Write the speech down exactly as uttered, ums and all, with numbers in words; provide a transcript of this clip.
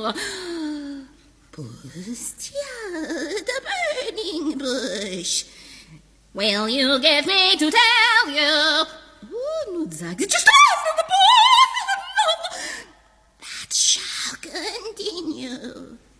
Pustia, the burning bush. Will you get me to tell you? Oh, nu sagst just the boy. That shall continue.